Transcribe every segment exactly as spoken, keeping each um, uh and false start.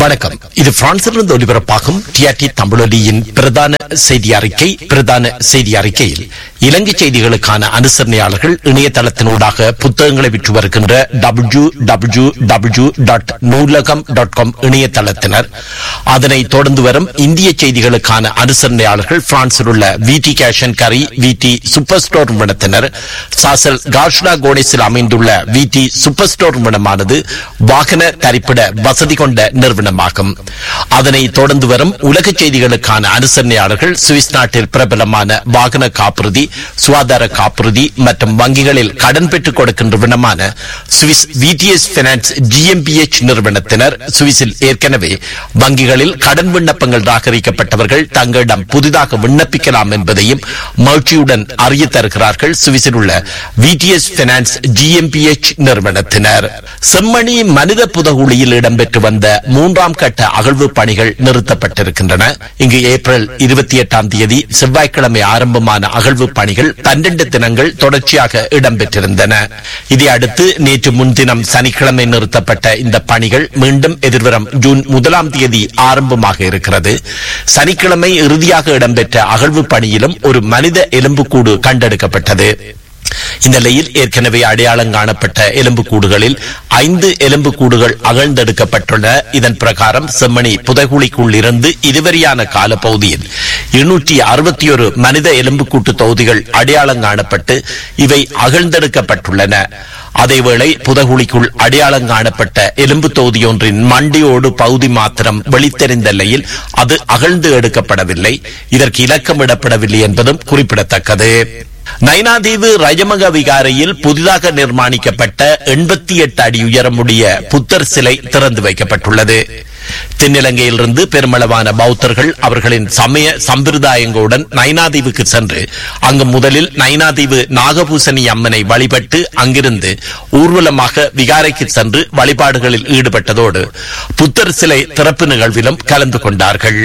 வணக்கம். இது பிரான்சிலிருந்து ஒலிபரப்பாகும் டிஆர்டி தமிழொலியின் பிரதான செய்தி அறிக்கை. பிரதான செய்தி அறிக்கையில் இலங்கை செய்திகளுக்கான அனுசரணையாளர்கள் இணையதளத்தினூடாக புத்தகங்களை விற்று வருகின்ற டபிள்யூ டபிள்யூ டபிள்யூ டாட் நூலகம் டாட் காம் இணையதளத்தினர், அதனை தொடர்ந்து வரும் இந்திய செய்திகளுக்கான அனுசரணையாளர்கள் பிரான்சில் உள்ள விடி கேஷ் அண்ட் கரி விடி சூப்பர் ஸ்டோர் நிறுவனத்தினர், சாசல் காஷ்லா கோடேஸில் அமைந்துள்ள விடி சூப்பர் ஸ்டோர் நிறுவனமானது வாகன தரிப்பிட வசதி கொண்ட நிறுவனமாகும். அதனை தொடர்ந்து வரும் உலக செய்திகளுக்கான அனுசரணையாளர்கள் சுவிஸ் நாட்டில் பிரபலமான வாகன காப்புறுதி, சுகாதார காப்புறுதி மற்றும் வங்கிகளில் கடன் பெற்றுக் கொடுக்கின்ற நிறுவனமான சுவிஸ் விடிஎஸ் பைனான்ஸ் ஜிஎம்பிஎச் நிறுவனத்தினர், சுவிஸில் ஏற்கனவே வங்கிகளில் கடன் விண்ணப்பங்கள் ராகரிக்கப்பட்டவர்கள் தங்களிடம் புதிதாக விண்ணப்பிக்கலாம் என்பதையும் மகிழ்ச்சியுடன் அறிய தருகிறார்கள் சுவிஸில் உள்ள விடிஎஸ் பைனான்ஸ் ஜிஎம்பிஎச் நிறுவனத்தினர். செம்மணி மனித புதகுழியில் இடம்பெற்று வந்த மூன்றாம் கட்ட அகழ்வு பணிகள் நிறுத்தப்பட்டிருக்கின்றன. இங்கு ஏப்ரல் இருபத்தி எட்டாம் தேதி செவ்வாய்க்கிழமை ஆரம்பமான அகழ்வு பணிகள் பன்னிரண்டு தினங்கள் தொடர்ச்சியாக இடம்பெற்றிருந்தன. இதையடுத்து நேற்று முன்தினம் சனிக்கிழமை நிறுத்தப்பட்ட இந்த பணிகள் மீண்டும் எதிர்வரும் ஜூன் முதலாம் தேதி ஆரம்பமாக இருக்கிறது. சனிக்கிழமை இறுதியாக இடம்பெற்ற அகழ்வு பணியிலும் ஒரு மனித எலும்புக்கூடு கண்டெடுக்கப்பட்டது. இந்த நிலையில் ஏற்கனவே அடையாளம் காணப்பட்ட எலும்புக்கூடுகளில் ஐந்து எலும்புக்கூடுகள் அகழ்ந்தெடுக்கப்பட்டுள்ள. இதன் பிரகாரம் செம்மணி புதைகுழிக்குள் இருந்து இதுவரையான கால பகுதியில் இருநூற்றி அறுபத்தி ஒரு மனித எலும்புக்கூட்டு தொகுதிகள் அடையாளம் காணப்பட்டு இவை அகழ்ந்தெடுக்கப்பட்டுள்ளன. அதேவேளை புதகுழிக்குள் அடையாளம் காணப்பட்ட எலும்பு தொகுதி ஒன்றின் மண்டியோடு பகுதி மாத்திரம் வெளித்தெரிந்த நிலையில் அது அகழ்ந்து எடுக்கப்படவில்லை. இதற்கு இலக்கமிடப்படவில்லை என்பதும் குறிப்பிடத்தக்கது. நைனாதீவு ரஜமக விகாரையில் புதிதாக நிர்மாணிக்கப்பட்ட எண்பத்தி எட்டு அடி உயரமுடைய புத்தர் சிலை திறந்து வைக்கப்பட்டுள்ளது. தென்னிலங்கையிலிருந்து பெருமளவான பௌத்தர்கள் அவர்களின் சமய சம்பிரதாயங்களுடன் நைனாதீவுக்கு சென்று அங்கு முதலில் நைனாதீவு நாகபூசணி அம்மனை வழிபட்டு அங்கிருந்து ஊர்வலமாக விகாரைக்கு சென்று வழிபாடுகளில் ஈடுபட்டதோடு புத்தர் சிலை திறப்பு நிகழ்விலும் கலந்து கொண்டார்கள்.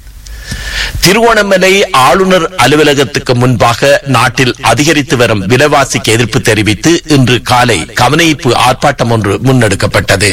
திருகோணமலை ஆளுநர் அலுவலகத்துக்கு முன்பாக நாட்டில் அதிகரித்து வரும் விலைவாசிக்கு எதிர்ப்பு தெரிவித்து இன்று காலை கவனஈர்ப்பு ஆர்ப்பாட்டம் ஒன்று முன்னெடுக்கப்பட்டது.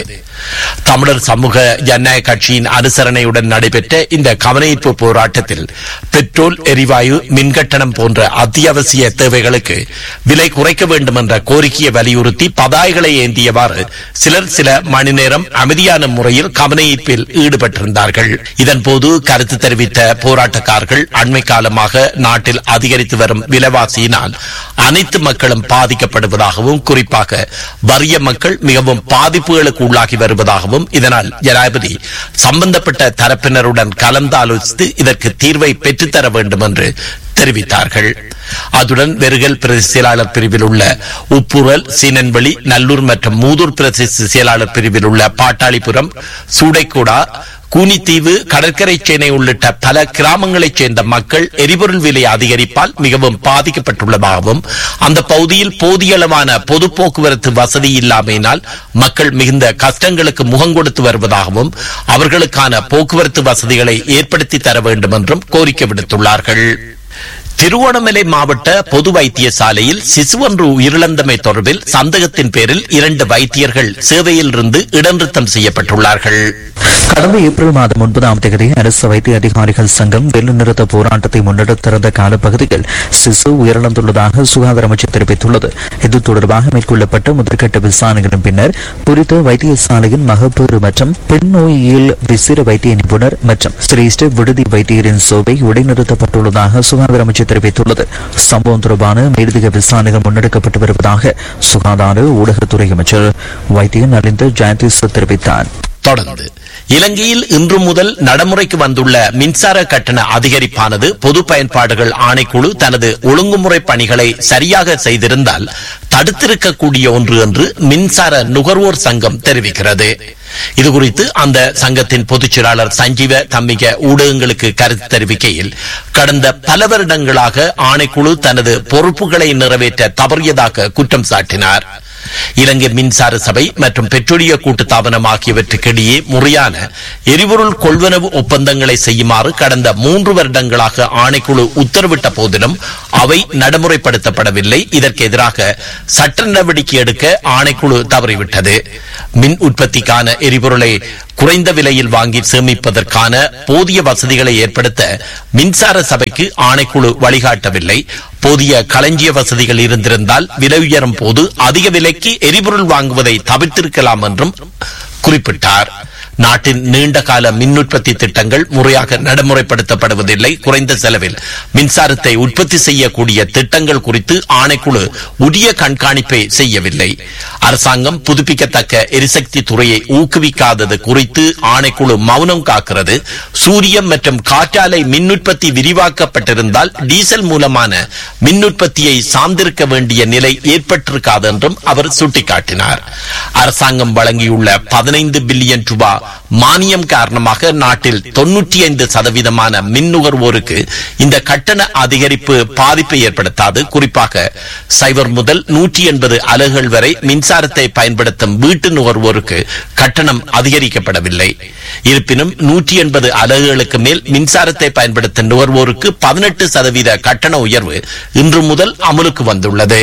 தமிழர் சமூக ஜனநாயக கட்சியின் அனுசரணையுடன் நடைபெற்ற இந்த கவனஈர்ப்பு போராட்டத்தில் பெட்ரோல், எரிவாயு, மின்கட்டணம் போன்ற அத்தியாவசிய தேவைகளுக்கு விலை குறைக்க வேண்டும் என்ற கோரிக்கையை வலியுறுத்தி பதாகைகளை ஏந்தியவாறு சிலர் சில மணி நேரம் அமைதியான முறையில் கவனஈர்ப்பில் ஈடுபட்டிருந்தார்கள். இதன்போது கருத்து தெரிவித்த போராட்டக்காரர்கள் அண்மை காலமாக நாட்டில் அதிகரித்து வரும் விலைவாசியினால் அனைத்து மக்களும் பாதிக்கப்படுவதாகவும், குறிப்பாக வறிய மக்கள் மிகவும் பாதிப்புகளுக்கு உள்ளாகி வருவதாகவும், இதனால் ஜனாதிபதி சம்பந்தப்பட்ட தரப்பினருடன் கலந்தாலோசித்து இதற்கு தீர்வை பெற்றுத்தர வேண்டும் என்று தெரிவித்தார்கள். அதுடன் வெறுகல் பிரதேச செயலாளர் பிரிவில் உள்ள உப்புரல், சீனன்வெளி, நல்லூர் மற்றும் மூதூர் பிரதேச செயலாளர் பிரிவில் உள்ள பாட்டாளிபுரம், சூடைக்கூடா, கூனித்தீவு, கடற்கரை சேனை உள்ளிட்ட பல கிராமங்களைச் சேர்ந்த மக்கள் எரிபொருள் விலை அதிகரிப்பால் மிகவும் பாதிக்கப்பட்டுள்ளதாகவும், அந்த பகுதியில் போதிய அளவான பொது போக்குவரத்து வசதி இல்லாமையினால் மக்கள் மிகுந்த கஷ்டங்களுக்கு முகம் கொடுத்து வருவதாகவும், அவர்களுக்கான போக்குவரத்து வசதிகளை ஏற்படுத்தி தர வேண்டும் என்றும் கோரிக்கை விடுத்துள்ளார்கள். திருவோணமலை மாவட்ட பொது வைத்தியசாலையில் சிசு ஒன்று உயிரிழந்தமை தொடர்பில் சந்தேகத்தின் பேரில் இரண்டு வைத்தியர்கள் சேவையில் இருந்து இடைநிறுத்தம் செய்யப்பட்டுள்ளார்கள். கடந்த ஏப்ரல் மாதம் ஒன்பதாம் தேதி அரசு வைத்திய அதிகாரிகள் சங்கம் வேலைநிறுத்த போராட்டத்தை முன்னெடுத்திருந்த காலப்பகுதியில் சிசு உயிரிழந்துள்ளதாக சுகாதார அமைச்சர் தெரிவித்துள்ளது. இது தொடர்பாக மேற்கொள்ளப்பட்ட முதற்கட்ட விசாரணைகளின் பின்னர் குறித்த வைத்தியசாலையின் மகப்பேறு மற்றும் பெண் நோயியல் விசிற வைத்திய நிபுணர் மற்றும் சிரேஷ்ட விடுதி வைத்தியரின் சேவை இடைநிறுத்தப்பட்டுள்ளதாக சுகாதார அமைச்சர் தெரிவித்துள்ளது. சம்பவம் தொடர்பான மேலதிக விசாரணைகள் முன்னெடுக்கப்பட்டு வருவதாக சுகாதார ஊடகத்துறை அமைச்சர் வைத்திய நலிந்த ஜெயதீஸ் தெரிவித்தார். தொடர்ந்து இலங்கையில் இன்று முதல் நடைமுறைக்கு வந்துள்ள மின்சார கட்டண அதிகரிப்பானது பொது பயன்பாடுகள் ஆணைக்குழு தனது ஒழுங்குமுறை பணிகளை சரியாக செய்திருந்தால் தடுத்திருக்கக்கூடிய ஒன்று என்று மின்சார நுகர்வோர் சங்கம் தெரிவிக்கிறது. இதுகுறித்து அந்த சங்கத்தின் பொதுச் செயலாளர் சஞ்சீவ தம்மிக ஊடகங்களுக்கு கருத்து தெரிவிக்கையில், கடந்த பல வருடங்களாக ஆணைக்குழு தனது பொறுப்புகளை நிறைவேற்ற தவறியதாக குற்றம் சாட்டினார். இலங்கை மின்சார சபை மற்றும் பெட்ரோலிய கூட்டுத்தாபனம் ஆகியவற்றுக்கிடையே முறையான எரிபொருள் கொள்வனவு ஒப்பந்தங்களை செய்யுமாறு கடந்த மூன்று வருடங்களாக ஆணைக்குழு உத்தரவிட்ட போதிலும் அவை நடைமுறைப்படுத்தப்படவில்லை. இதற்கு எதிராக சட்ட நடவடிக்கை எடுக்க ஆணைக்குழு தவறிவிட்டது. மின் உற்பத்திக்கான எரிபொருளை குறைந்த விலையில் வாங்கி சேமிப்பதற்கான போதிய வசதிகளை ஏற்படுத்த மின்சார சபைக்கு ஆணைக்குழு வழிகாட்டவில்லை. போதிய களஞ்சிய வசதிகள் இருந்திருந்தால் விலை உயரும் போது அதிக விலைக்கு எரிபொருள் வாங்குவதை தவிர்த்திருக்கலாம் என்றும் குறிப்பிட்டார். நாட்டின் நீண்ட கால மின் உற்பத்தி திட்டங்கள் முறையாக நடைமுறைப்படுத்தப்படுவதில்லை. குறைந்த செலவில் மின்சாரத்தை உற்பத்தி செய்யக்கூடிய திட்டங்கள் குறித்து ஆணைக்குழு உரிய கண்காணிப்பை செய்யவில்லை. அரசாங்கம் புதுப்பிக்கத்தக்க எரிசக்தி துறையை ஊக்குவிக்காதது குறித்து ஆணைக்குழு மௌனம் காக்கிறது. சூரியன் மற்றும் காற்றாலை மின் உற்பத்தி விரிவாக்கப்பட்டிருந்தால் டீசல் மூலமான மின் உற்பத்தியை சார்ந்திருக்க வேண்டிய நிலை ஏற்பட்டிருக்காது என்றும் அவர் சுட்டிக்காட்டினார். அரசாங்கம் வழங்கியுள்ள பதினைந்து பில்லியன் ரூபாய் மானியம் காரணமாக நாட்டில் தொன்னூற்றி ஐந்து சதவீதமான மின் நுகர்வோருக்கு இந்த கட்டண அதிகரிப்பு பாதிப்பை ஏற்படுத்தாது. குறிப்பாக சைபர் முதல் நூற்றி எண்பது அலகுகள் வரை மின்சாரத்தை பயன்படுத்தும் வீட்டு நுகர்வோருக்கு கட்டணம் அதிகரிக்கப்படவில்லை. இருப்பினும் நூற்றி எண்பது அலகுகளுக்கு மேல் மின்சாரத்தை பயன்படுத்தும் நுகர்வோருக்கு பதினெட்டு சதவீத கட்டண உயர்வு இன்று முதல் அமலுக்கு வந்துள்ளது.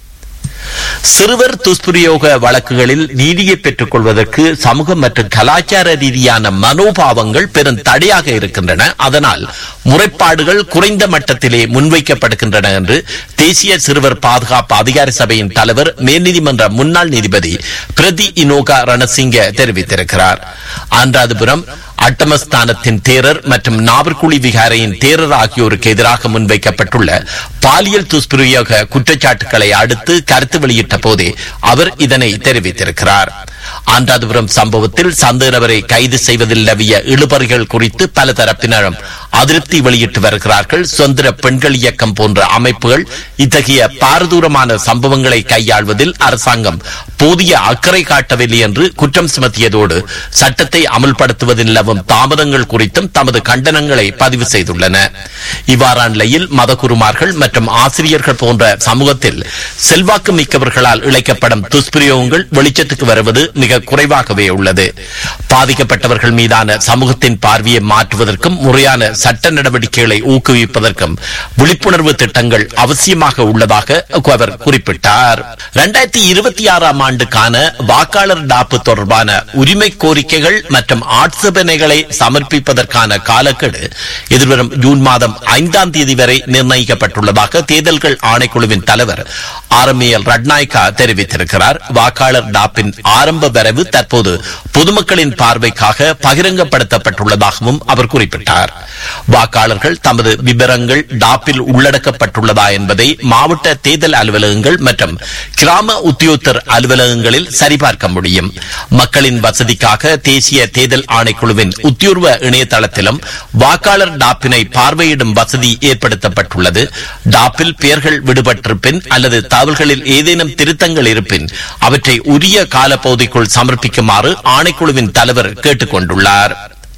சிறுவர் துஷ்பிரயோக வழக்குகளில் நீதியை பெற்றுக் கொள்வதற்கு சமூக மற்றும் கலாச்சார ரீதியான மனோபாவங்கள் பெரும் தடையாக இருக்கின்றன. அதனால் முறைப்பாடுகள் குறைந்த மட்டத்திலே முன்வைக்கப்படுகின்றன என்று தேசிய சிறுவர் பாதுகாப்பு அதிகார சபையின் தலைவர் மேல்நீதிமன்ற முன்னாள் நீதிபதி பிரதி இனோகா ரணசிங்க தெரிவித்திருக்கிறார். ஆந்திராபுரம் அட்டமஸ்தானத்தின் தேரர் மற்றும் நாவர்குழி விகாரையின் தேரர் ஆகியோருக்கு எதிராக முன்வைக்கப்பட்டுள்ள பாலியல் துஷ்பிரயோக குற்றச்சாட்டுகளை அடுத்து கருத்து வெளியிட்ட போதே அவர் இதனை தெரிவித்திருக்கிறார். ஆந்திராபுரம் சம்பவத்தில் சந்தேக நபரை கைது செய்வதில் நிலவிய இழுபறிகள் குறித்து பல தரப்பினரும் அதிருப்தி வெளியிட்டு வருகிறார்கள். சுதந்திர பெண்கள் இயக்கம் போன்ற அமைப்புகள் இத்தகைய பாரதூரமான சம்பவங்களை கையாள்வதில் அரசாங்கம் போதிய அக்கறை காட்டவில்லை என்று குற்றம் சுமத்தியதோடு சட்டத்தை அமல்படுத்துவதில் நிலவும் தாமதங்கள் குறித்தும் தமது கண்டனங்களை பதிவு செய்துள்ளன. இவ்வாறான நிலையில் மதகுருமார்கள் மற்றும் ஆசிரியர்கள் போன்ற சமூகத்தில் செல்வாக்கு மிக்கவர்களால் இழைக்கப்படும் துஷ்பிரயோகங்கள் வெளிச்சத்துக்கு வருவது மிக குறைவாகவே உள்ளது. பாதிக்கப்பட்டவர்கள் மீதான சமூகத்தின் பார்வையை மாற்றுவதற்கும் முறையான சட்ட நடவடிக்கைகளை ஊக்குவிப்பதற்கும் விழிப்புணர்வு திட்டங்கள் அவசியமாக உள்ளதாக அவர் குறிப்பிட்டார். இரண்டாயிரத்தி இருபத்தி ஆறாம் ஆண்டுக்கான வாக்காளர் டாப்பு தொடர்பான உரிமை கோரிக்கைகள் மற்றும் ஆட்சேபனைகளை சமர்ப்பிப்பதற்கான காலக்கெடு எதிர்வரும் ஜூன் மாதம் ஐந்தாம் தேதி வரை நிர்ணயிக்கப்பட்டுள்ளதாக தேர்தல்கள் ஆணைக்குழுவின் தலைவர் ஆர் எம் எல் ரட்நாயக்கா தெரிவித்திருக்கிறார். வாக்காளர் டாப்பின் ஆரம்ப வரைவு தற்போது பொதுமக்களின் பார்வைக்காக பகிரங்கப்படுத்தப்பட்டுள்ளதாகவும் அவர் குறிப்பிட்டார். வாக்காளர்கள் தமது விவரங்கள் டாப்பில் உள்ளடக்கப்பட்டுள்ளதா என்பதை மாவட்ட தேர்தல் அலுவலகங்கள் மற்றும் கிராம உத்தியோகத்தர் அலுவலகங்களில் சரிபார்க்க முடியும். மக்களின் வசதிக்காக தேசிய தேர்தல் ஆணைக்குழுவின் உத்தியோர்வ இணையதளத்திலும் வாக்காளர் டாப்பினை பார்வையிடும் வசதி ஏற்படுத்தப்பட்டுள்ளது. டாப்பில் பெயர்கள் விடுபட்டிருப்பின் அல்லது தகவல்களில் ஏதேனும் திருத்தங்கள் இருப்பின் அவற்றை உரிய காலப்பகுதிக்குள் சமர்ப்பிக்குமாறு ஆணைக்குழுவின் தலைவர் கேட்டுக் கொண்டுள்ளார்.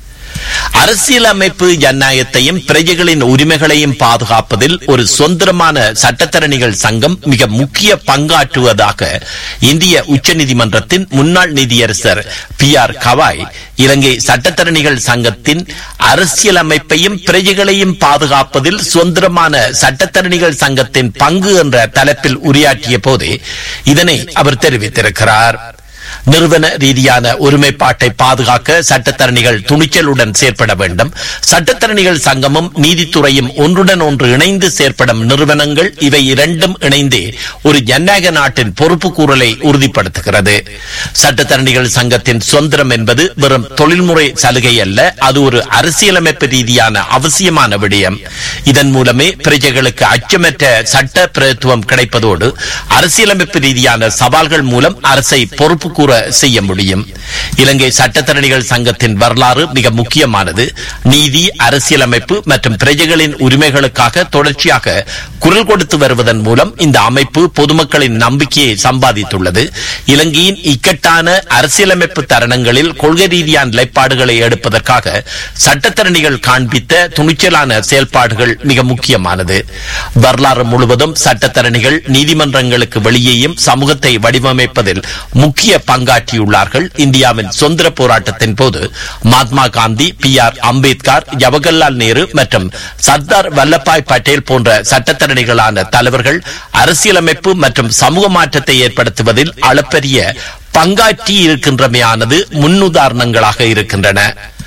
அரசியலமைப்பு ஜனநாயகத்தையும் பிரஜைகளின் உரிமைகளையும் பாதுகாப்பதில் ஒரு சுதந்திரமான சட்டத்தரணிகள் சங்கம் மிக முக்கிய பங்காற்றுவதாக இந்திய உச்சநீதிமன்றத்தின் முன்னாள் நீதியரசர் பி ஆர் கவாய் இலங்கை சட்டத்தரணிகள் சங்கத்தின் அரசியலமைப்பையும் பிரஜைகளையும் பாதுகாப்பதில் சுதந்திரமான சட்டத்தரணிகள் சங்கத்தின் பங்கு என்ற தலைப்பில் உரையாற்றிய போதே இதனை அவர் தெரிவித்திருக்கிறார். நிறுவன ரீதியான ஒருமைப்பாட்டை பாதுகாக்க சட்டத்தரணிகள் துணிச்சலுடன் செயற்பட வேண்டும். சட்டத்தரணிகள் சங்கமும் நீதித்துறையும் ஒன்றுடன் ஒன்று இணைந்து செயற்படும் நிறுவனங்கள். இவை இரண்டும் இணைந்தே ஒரு ஜனநாயக நாட்டின் பொறுப்பு கூறலை உறுதிப்படுத்துகிறது. சட்டத்தரணிகள் சங்கத்தின் சுதந்திரம் என்பது வெறும் தொழில்முறை சலுகை அல்ல, அது ஒரு அரசியலமைப்பு ரீதியான அவசியமான விடயம். இதன் மூலமே பிரஜைகளுக்கு அச்சமற்ற சட்ட பிரதித்துவம் கிடைப்பதோடு அரசியலமைப்பு ரீதியான சவால்கள் மூலம் அரசை பொறுப்பு கூற செய்ய முடியும். இலங்கை சட்டத்தரணிகள் சங்கத்தின் வரலாறு மிக முக்கியமானது. நீதி, அரசியலமைப்பு மற்றும் பிரஜைகளின் உரிமைகளுக்காக தொடர்ச்சியாக குரல் கொடுத்து வருவதன் மூலம் இந்த அமைப்பு பொதுமக்களின் நம்பிக்கையை சம்பாதித்துள்ளது. இலங்கையின் இக்கட்டான அரசியலமைப்பு தருணங்களில் கொள்கை ரீதியான நிலைப்பாடுகளை எடுப்பதற்காக சட்டத்தரணிகள் காண்பித்த துணிச்சலான செயல்பாடுகள் மிக முக்கியமானது. வரலாறு முழுவதும் சட்டத்தரணிகள் நீதிமன்றங்களுக்கு வெளியேயும் சமூகத்தை வடிவமைப்பதில் முக்கிய பங்காற்றியுள்ளார்கள். இந்தியாவின் சுதந்திர போராட்டத்தின் போது மகாத்மா காந்தி, பி ஆர் அம்பேத்கர், ஜவஹர்லால் நேரு மற்றும் சர்தார் வல்லபாய் பட்டேல் போன்ற சட்டத்தரணிகளான தலைவர்கள் அரசியலமைப்பு மற்றும் சமூக மாற்றத்தை ஏற்படுத்துவதில் அளப்பரிய பங்காற்றி இருக்கின்றமையானது முன்னுதாரணங்களாக இருக்கின்றன.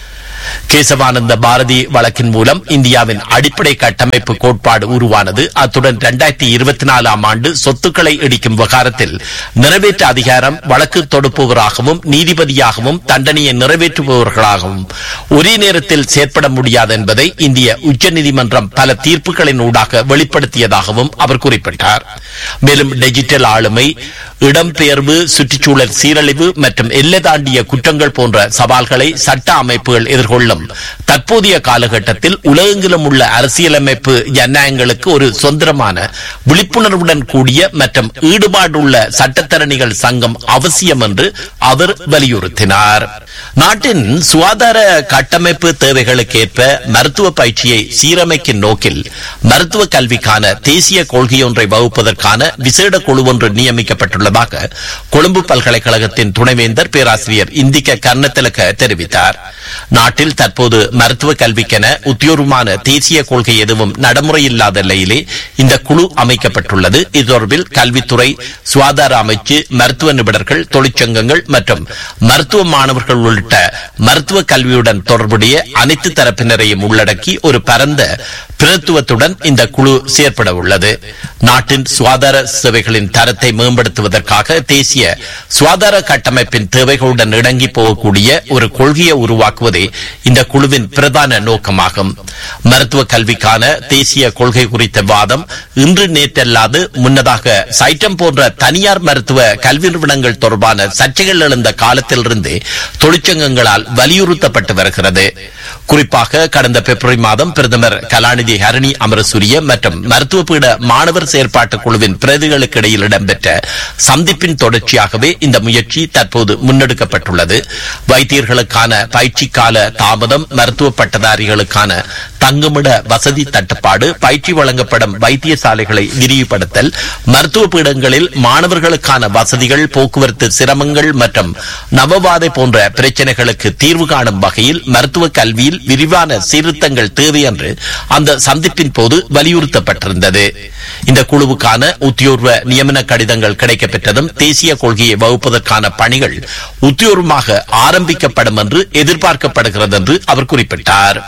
கேசவானந்த பாரதி வழக்கின் மூலம் இந்தியாவின் அடிப்படை கட்டமைப்பு கோட்பாடு உருவானது. அத்துடன் இரண்டாயிரத்தி இருபத்தி நாலாம் ஆண்டு சொத்துக்களை இடிக்கும் விவகாரத்தில் நிறைவேற்ற அதிகாரம் வழக்கு தொடுப்பவராகவும் நீதிபதியாகவும் தண்டனையை நிறைவேற்றுபவர்களாகவும் ஒரே நேரத்தில் செயற்பட முடியாது என்பதை இந்திய உச்சநீதிமன்றம் பல தீர்ப்புகளின் ஊடாக வெளிப்படுத்தியதாகவும் அவர் குறிப்பிட்டார். மேலும் டிஜிட்டல் ஆளுமை, இடம்பெயர்வு, சுற்றுச்சூழல் சீரழிவு மற்றும் எல்லை தாண்டிய குற்றங்கள் போன்ற சவால்களை சட்ட அமைப்புகள் எதிர்கொள்ளும் தற்போதைய காலகட்டத்தில் உலகெங்கிலும் உள்ள அரசியலமைப்பு ஜனநாயகங்களுக்கு ஒரு சுதந்திரமான, விழிப்புணர்வுடன் கூடிய மற்றும் ஈடுபாடுள்ள சட்டத்தரணிகள் சங்கம் அவசியம் என்று அவர் வலியுறுத்தினார். நாட்டின் சுகாதார கட்டமைப்பு தேவைகளுக்கேற்ப மருத்துவ பயிற்சியை சீரமைக்கும் நோக்கில் மருத்துவ கல்விக்கான தேசிய கொள்கையொன்றை வகுப்பதற்கான விசேட குழு ஒன்று நியமிக்கப்பட்டுள்ளதாக கொழும்பு பல்கலைக்கழகத்தின் துணைவேந்தர் பேராசிரியர் இந்திக்க கர்ணத்திலக்க தெரிவித்தார். நாட்டில் தற்போது மருத்துவ கல்விக்கென உத்தியோகமான தேசிய கொள்கை எதுவும் நடைமுறையில்லாத நிலையிலே இந்த குழு அமைக்கப்பட்டுள்ளது. இது தொடர்பில் கல்வித்துறை, சுகாதார அமைச்சு, மருத்துவ நிபுணர்கள், தொழிற்சங்கங்கள் மற்றும் மருத்துவ மாணவர்கள் உள்ளிட்ட மருத்துவ கல்வியுடன் தொடர்புடைய அனைத்து தரப்பினரையும் உள்ளடக்கி ஒரு பரந்த பிரதித்துவத்துடன் இந்த குழு செயற்பட உள்ளது. நாட்டின் சுகாதார சேவைகளின் தரத்தை மேம்படுத்துவதற்காக தேசிய சுகாதார கட்டமைப்பின் தேவைகளுடன் இணங்கி போகக்கூடிய ஒரு கொள்கையை உருவாக்குவதே இந்த குழுவின் பிரதான நோக்கமாகும். மருத்துவ கல்விக்கான தேசிய கொள்கை குறித்த வாதம் இன்று நேற்றல்லாது முன்னதாக சைட்டம் போன்ற தனியார் மருத்துவ கல்வி நிறுவனங்கள் தொடர்பான சர்ச்சைகள் எழுந்த காலத்திலிருந்து தொழிற்சங்கங்களால் வலியுறுத்தப்பட்டு வருகிறது. குறிப்பாக கடந்த பிப்ரவரி மாதம் பிரதமர் கலாநிதி ஹரணி அமரசூரிய மற்றும் மருத்துவ பீட மாணவர் செயற்பாட்டு குழுவின் பிரதிகளுக்கு இடையில் இடம்பெற்ற சந்திப்பின் தொடர்ச்சியாகவே இந்த முயற்சி தற்போது முன்னெடுக்கப்பட்டுள்ளது. வைத்தியர்களுக்கான பயிற்சி கால தாமதம், மருத்துவ பட்டதாரிகளுக்கான தங்குமிட வசதி தட்டுப்பாடு, பயிற்சி வழங்கப்படும் வைத்தியசாலைகளை விரிவுபடுத்தல், மருத்துவ பீடங்களில் மாணவர்களுக்கான வசதிகள், போக்குவரத்து சிரமங்கள் மற்றும் நவவாதை போன்ற பிரச்சனைகளுக்கு தீர்வு காணும் வகையில் மருத்துவ கல்வியில் விரிவான சீர்திருத்தங்கள் தேவை என்று அந்த சந்திப்பின் போது வலியுறுத்தப்பட்டிருந்தது. இந்த குழுவுக்கான உத்தியோர்வ நியமன கடிதங்கள் கிடைக்கப்பெற்றதும் தேசிய கொள்கையை வகுப்பதற்கான பணிகள் உத்தியோகமாக ஆரம்பிக்கப்படும் என்று எதிர்பார்க்கப்படுகிறது என்று அவர் குறிப்பிட்டார்.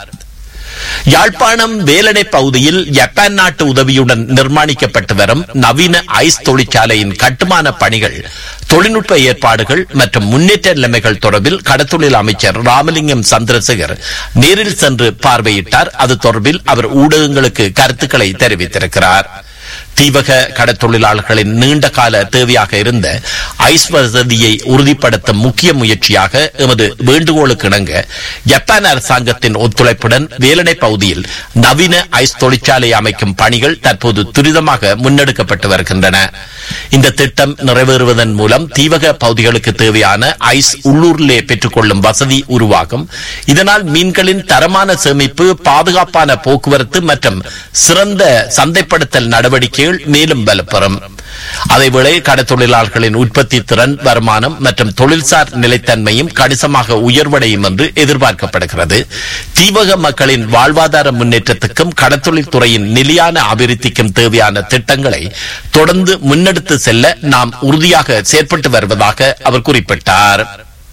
யாழ்ப்பாணம் வேலணை பகுதியில் ஜப்பான் நாட்டு உதவியுடன் நிர்மாணிக்கப்பட்டு வரும் நவீன ஐஸ் தொழிற்சாலையின் கட்டுமான பணிகள், தொழில்நுட்ப ஏற்பாடுகள் மற்றும் முன்னேற்ற நிலைமைகள் தொடர்பில் கடத்தொழில் அமைச்சர் ராமலிங்கம் சந்திரசேகர் நேரில் சென்று பார்வையிட்டார். அது தொடர்பில் அவர் ஊடகங்களுக்கு கருத்துக்களை தெரிவித்திருக்கிறார். தீவக கடத்தொழிலாளர்களின் நீண்ட கால தேவையாக இருந்த ஐஸ் வசதியை உறுதிப்படுத்தும் முக்கிய முயற்சியாக எமது வேண்டுகோளுக்கு இணங்க ஜப்பான் அரசாங்கத்தின் ஒத்துழைப்புடன் வேலணை பகுதியில் நவீன ஐஸ் தொழிற்சாலை அமைக்கும் பணிகள் தற்போது துரிதமாக முன்னெடுக்கப்பட்டு வருகின்றன. இந்த திட்டம் நிறைவேறுவதன் மூலம் தீவக பகுதிகளுக்கு தேவையான ஐஸ் உள்ளூரிலே பெற்றுக் கொள்ளும் வசதி உருவாகும். இதனால் மீன்களின் தரமான சேமிப்பு, பாதுகாப்பான போக்குவரத்து மற்றும் சிறந்த சந்தைப்படுத்தல் நடவடிக்கைகள் மேலும் பலப்பெறும். அதேவேளை கடத்தொழிலாளர்களின் உற்பத்தி திறன், வருமானம் மற்றும் தொழில்சார் நிலைத்தன்மையும் கணிசமாக உயர்வடையும் என்று எதிர்பார்க்கப்படுகிறது. தீவக மக்களின் வாழ்வாதார முன்னேற்றத்துக்கும் கடத்தொழில் துறையின் நிலையான அபிவிருத்திக்கும் தேவையான திட்டங்களை தொடர்ந்து முன்னெடுத்து செல்ல நாம் உறுதியாக செயற்பட்டு வருவதாக அவர் குறிப்பிட்டார்.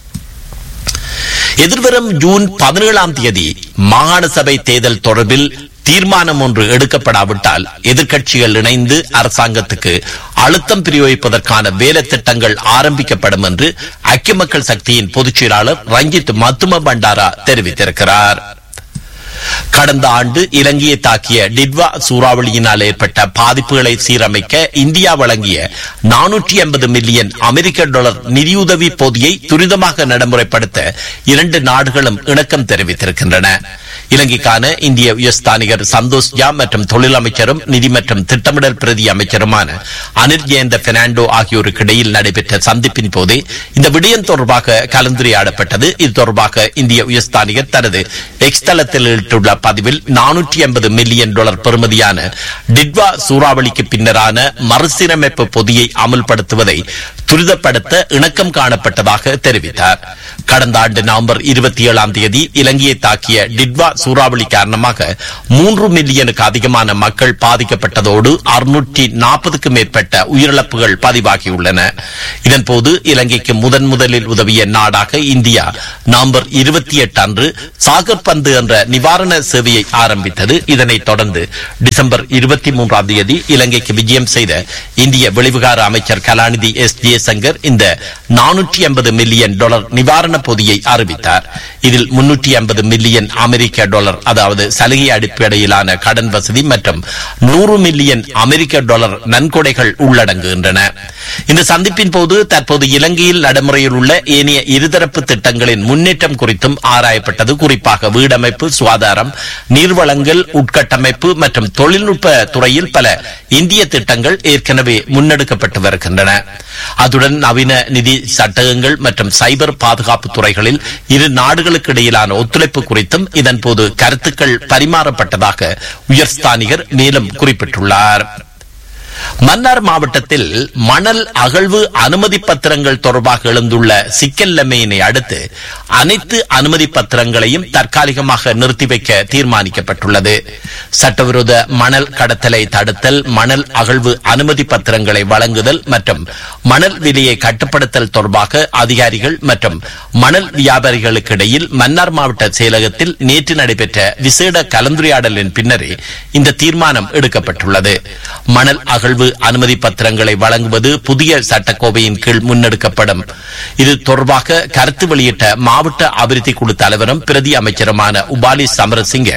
எதிர்வரும் ஜூன் பதினேழாம் தேதி மாகாண சபை தேர்தல் தொடர்பில் தீர்மானம் ஒன்று எடுக்கப்படாவிட்டால் எதிர்க்கட்சிகள் இணைந்து அரசாங்கத்துக்கு அழுத்தம் பிரயோகிப்பதற்கான வேலை திட்டங்கள் ஆரம்பிக்கப்படும் என்று ஐக்கிய மக்கள் சக்தியின் பொதுச் செயலாளர் ரஞ்சித் மத்தும பண்டாரா தெரிவித்திருக்கிறார். கடந்த ஆண்டு இலங்கையை தாக்கிய டிட்வா சூறாவளியினால் ஏற்பட்ட பாதிப்புகளை சீரமைக்க இந்தியா வழங்கிய நானூற்றி ஐம்பது மில்லியன் அமெரிக்க டாலர் நிதியுதவி பொதியை துரிதமாக நடைமுறைப்படுத்த இரண்டு நாடுகளும் இணக்கம் தெரிவித்திருக்கின்றன. இலங்கைக்கான இந்திய உயர்ஸ்தானிகர் சந்தோஷ் ஜா மற்றும் தொழில் அமைச்சரும் நிதி மற்றும் திட்டமிடல் பிரதி அமைச்சருமான அனில் ஜெயந்த பெர்னாண்டோ ஆகியோருக்கு இடையில் நடைபெற்ற சந்திப்பின் போதே இந்த விடயம் தொடர்பாக கலந்துரையாடப்பட்டது. இது தொடர்பாக இந்திய உயர்ஸ்தானிகர் தனது எக்ஸ் தளத்தில் இட்டுள்ள பதிவில் நானூற்றி ஐம்பது மில்லியன் டாலர் பெறுமதியான டிட்வா சூறாவளிக்கு பின்னரான மறுசீரமைப்பு பொதியை அமல்படுத்துவதை துரிதப்படுத்த இணக்கம் காணப்பட்டதாக தெரிவித்தார். கடந்த ஆண்டு நவம்பர் இருபத்தி ஏழாம் தேதி இலங்கையை தாக்கிய டிட்வா சூறாவளி காரணமாக மூன்று மில்லியனுக்கு அதிகமான மக்கள் பாதிக்கப்பட்டதோடு அறுநூற்றி நாற்பதுக்கும் மேற்பட்ட உயிரிழப்புகள் பதிவாகியுள்ளன. இதன்போது இலங்கைக்கு முதன் முதலில் உதவிய நாடாக இந்தியா நவம்பர் இருபத்தி எட்டு அன்று சாகர் பந்து என்ற நிவாரண சேவையை ஆரம்பித்தது. இதனைத் தொடர்ந்து டிசம்பர் இருபத்தி மூன்றாம் தேதி இலங்கைக்கு விஜயம் செய்த இந்திய வெளிவிகார அமைச்சர் கலாநிதி எஸ் ஜெயசங்கர் இந்த நானூற்றி ஐம்பது மில்லியன் டாலர் நிவாரண பொதியை அறிவித்தார். இதில் முன்னூற்றி ஐம்பது மில்லியன் அமெரிக்க டாலர் அதாவது சலுகை அடிப்படையிலான கடன் வசதி மற்றும் நூறு மில்லியன் அமெரிக்க டாலர் நன்கொடைகள் உள்ளடங்குகின்றன. இந்த சந்திப்பின் போது தற்போது இலங்கையில் நடைமுறையில் உள்ள ஏனைய இருதரப்பு திட்டங்களின் முன்னேற்றம் குறித்தும் ஆராயப்பட்டது. குறிப்பாக வீடமைப்பு, சுகாதாரம், நீர்வளங்கள், உட்கட்டமைப்பு மற்றும் தொழில்நுட்ப துறையில் பல இந்திய திட்டங்கள் ஏற்கனவே முன்னெடுக்கப்பட்டு வருகின்றன. அதுடன் நவீன நிதி சட்டகங்கள் மற்றும் சைபர் பாதுகாப்பு துறைகளில் இரு நாடுகளுக்கு இடையிலான ஒத்துழைப்பு குறித்தும் இதன்போது கருத்துக்கள் பரிமாறப்பட்டதாக உயர்ஸ்தானிகர் மேலும் குறிப்பிட்டுள்ளார். மன்னார் மாவட்டத்தில் மணல் அகழ்வு அனுமதி பத்திரங்கள் தொடர்பாக எழுந்துள்ள சிக்கல் நிலைமையினை அடுத்து அனைத்து அனுமதி பத்திரங்களையும் தற்காலிகமாக நிறுத்தி வைக்க தீர்மானிக்கப்பட்டுள்ளது. சட்டவிரோத மணல் கடத்தலை தடுத்தல், மணல் அகழ்வு அனுமதி பத்திரங்களை வழங்குதல் மற்றும் மணல் விலையை கட்டுப்படுத்தல் தொடர்பாக அதிகாரிகள் மற்றும் மணல் வியாபாரிகளுக்கு இடையில் மன்னார் மாவட்ட செயலகத்தில் நேற்று நடைபெற்ற விசேட கலந்துரையாடலின் பின்னரே இந்த தீர்மானம் எடுக்கப்பட்டுள்ளது. மணல் அகழ்வு அனுமதி பத்திரங்களை வழங்குவது புதிய சட்டக்கோவையின் கீழ் முன்னெடுக்கப்படும். இது தொடர்பாக கருத்து வெளியிட்ட மாவட்ட அபிவிருத்தி குழு தலைவரும் பிரதி அமைச்சருமான உபாலி சமரசிங்க,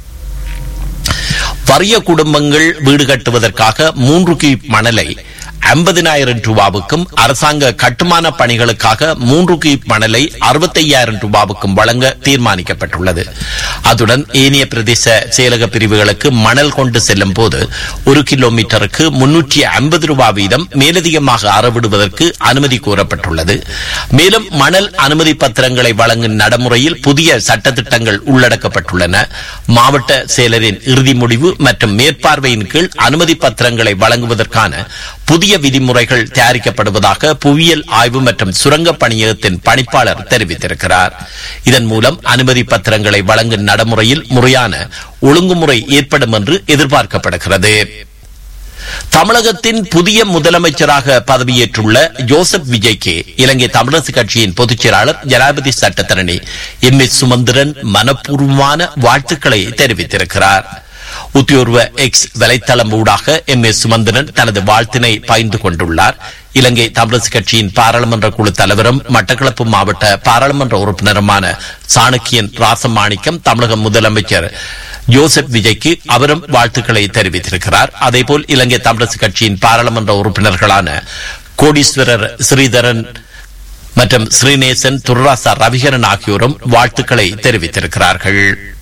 வறிய குடும்பங்கள் வீடு கட்டுவதற்காக மூன்று கியூப் மணலை ஐம்பதினாயிரம் ரூபாவுக்கும் அரசாங்க கட்டுமான பணிகளுக்காக மூன்று கியூப் மணலை அறுபத்தி ஐயாயிரம் ரூபாவுக்கும் வழங்க தீர்மானிக்கப்பட்டுள்ளது. அதுடன் ஏனைய பிரதேச செயலக பிரிவுகளுக்கு மணல் கொண்டு செல்லும் போது ஒரு கிலோமீட்டருக்கு முன்னூற்றி ஐம்பது ரூபாய் வீதம் மேலதிகமாக அறவிடுவதற்கு அனுமதி கோரப்பட்டுள்ளது. மேலும் மணல் அனுமதி பத்திரங்களை வழங்கும் நடைமுறையில் புதிய சட்டத்திட்டங்கள் உள்ளடக்கப்பட்டுள்ளன. மாவட்ட செயலரின் இறுதி முடிவு மற்றும் மேற்பார்வையின் கீழ் அனுமதி பத்திரங்களை வழங்குவதற்கான புதிய விதிமுறைகள் தயாரிக்கப்படுவதாக புவியியல் ஆய்வு மற்றும் சுரங்க பணியகத்தின் பணிப்பாளர் தெரிவித்திருக்கிறார். இதன் மூலம் அனுமதி பத்திரங்களை வழங்கும் நடைமுறையில் முறையான ஒழுங்குமுறை ஏற்படும் என்று எதிர்பார்க்கப்படுகிறது. தமிழகத்தின் புதிய முதலமைச்சராக பதவியேற்றுள்ள ஜோசப் விஜய்க்கு இலங்கை தமிழரசு கட்சியின் பொதுச் செயலாளர் ஜனாதிபதி சட்டத்தரணி எம் எஸ் சுமந்திரன் மனப்பூர்வமான வாழ்த்துக்களை தெரிவித்திருக்கிறார். உத்தியோர்வ எக்ஸ் வலைத்தளம் ஊடாக எம் எஸ் சுமந்திரன் தனது வாழ்த்தினை பகிர்ந்து கொண்டுள்ளார். இலங்கை தமிழரசு கட்சியின் பாராளுமன்ற குழு தலைவரும் மட்டக்களப்பு மாவட்ட பாராளுமன்ற உறுப்பினருமான சாணக்கியன் ராசமாணிக்கம் தமிழக முதலமைச்சர் ஜோசப் விஜய்க்கு அவரும் வாழ்த்துக்களை தெரிவித்திருக்கிறார். அதேபோல் இலங்கை தமிழரசு கட்சியின் பாராளுமன்ற உறுப்பினர்களான கோடீஸ்வரர் ஸ்ரீதரன் மற்றும் ஸ்ரீநேசன், துர்ராசா ரவிகரன் ஆகியோரும் வாழ்த்துக்களை தெரிவித்திருக்கிறார்கள்.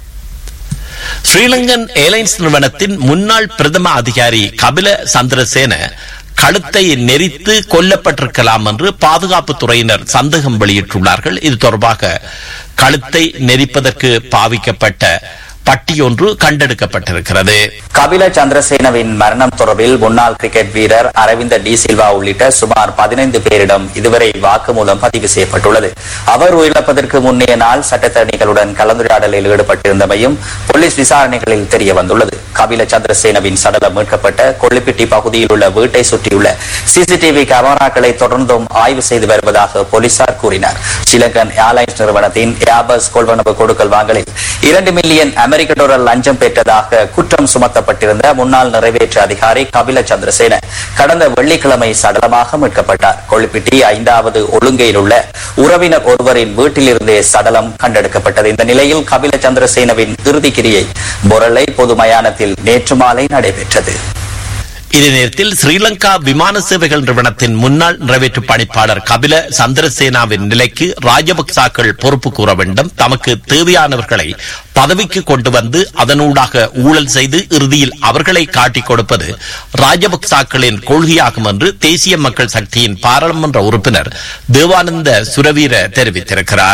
ஸ்ரீலங்கன் ஏர்லைன்ஸ் நிறுவனத்தின் முன்னாள் பிரதம அதிகாரி கபில சந்திரசேன கழுத்தை நெரித்து கொல்லப்பட்டிருக்கலாம் என்று பாதுகாப்பு துறையினர் சந்தேகம் வெளியிட்டுள்ளார்கள். இது தொடர்பாக கழுத்தை நெரிப்பதற்கு பாவிக்கப்பட்ட பட்டியொன்று கண்டெடுக்கப்பட்டிருக்கிறது. கபில சந்திரசேனவின் மரணம் தொடர்பில் முன்னாள் கிரிக்கெட் வீரர் அரவிந்த டி சில்வா உள்ளிட்ட சுமார் பதினைந்து பேரிடம் இதுவரை வாக்குமூலம் பதிவு செய்யப்பட்டுள்ளது. அவர் உயிரிழப்பதற்கு முன்னைய நாள் சட்டத்தரணிகளுடன் கலந்துரையாடலில் ஈடுபட்டிருந்தமையும் போலீஸ் விசாரணைகளில் தெரிய வந்துள்ளது. கபில சந்திரசேனவின் சடலம் மீட்கப்பட்ட கொள்ளிப்பிட்டி பகுதியில் உள்ள வீட்டை சுற்றியுள்ள சிசிடிவி கேமராக்களை தொடர்ந்தும் ஆய்வு செய்து வருவதாக போலீசார் கூறினார். ஸ்ரீலங்கன் ஏர்லைன்ஸ் நிறுவனத்தின் ஏர்பஸ் கொள்வனவு கொடுக்கல் வாங்கலில் இரண்டு மில்லியன் அமெரிக்க டாலர் லஞ்சம் பெற்றதாக குற்றம் சுமத்தப்பட்டிருந்த முன்னாள் நிறைவேற்று அதிகாரி கபில சந்திரசேன கடந்த வெள்ளிக்கிழமை சடலமாக மீட்கப்பட்டார். கொள்ளிப்பிட்டி ஐந்தாவது ஒழுங்கையில் உள்ள உறவினர் ஒருவரின் வீட்டிலிருந்தே சடலம் கண்டெடுக்கப்பட்டது. இந்த நிலையில் கபில சந்திரசேனவின் இறுதி கிரியை பொரளை பொது மயானத்தில் நேற்று மாலை நடைபெற்றது. இதே நேரத்தில் ஸ்ரீலங்கா விமான சேவைகள் நிறுவனத்தின் முன்னாள் நிறைவேற்று பணிப்பாளர் கபில சந்திரசேனாவின் நிலைக்கு ராஜபக்சாக்கள் பொறுப்பு கூற வேண்டும், தமக்கு தேவையானவர்களை பதவிக்கு கொண்டு வந்து அதனூடாக ஊழல் செய்து இறுதியில் அவர்களை காட்டிக் கொடுப்பது ராஜபக்சாக்களின் கொள்கையாகும் என்று தேசிய மக்கள் சக்தியின் பாராளுமன்ற உறுப்பினர் தேவானந்த சுரவீர தெரிவித்திருக்கிறார்.